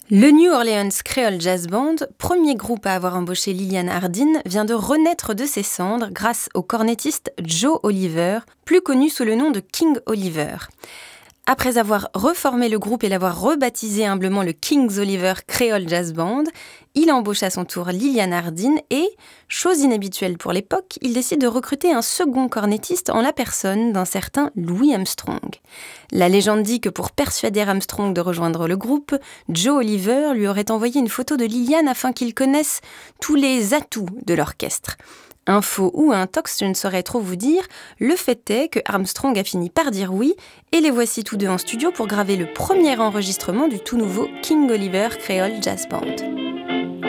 Le New Orleans Creole Jazz Band, premier groupe à avoir embauché Liliane Hardin, vient de renaître de ses cendres grâce au cornettiste Joe Oliver, plus connu sous le nom de King Oliver. Après avoir reformé le groupe et l'avoir rebaptisé humblement le King's Oliver Creole Jazz Band, il embauche à son tour Liliane Hardin et, chose inhabituelle pour l'époque, il décide de recruter un second cornettiste en la personne d'un certain Louis Armstrong. La légende dit que pour persuader Armstrong de rejoindre le groupe, Joe Oliver lui aurait envoyé une photo de Liliane afin qu'il connaisse tous les atouts de l'orchestre. Info ou intox, je ne saurais trop vous dire, le fait est que Armstrong a fini par dire oui, et les voici tous deux en studio pour graver le premier enregistrement du tout nouveau King Oliver Creole Jazz Band.